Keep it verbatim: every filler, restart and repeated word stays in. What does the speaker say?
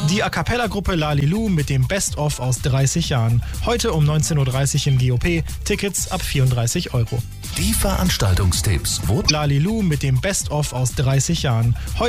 Die A-Cappella-Gruppe Lalilu mit dem Best-of aus dreißig Jahren. Heute um neunzehn Uhr dreißig im G O P. Tickets ab vierunddreißig Euro. Die Veranstaltungstipps wurden Lalilu mit dem Best-of aus dreißig Jahren. Heute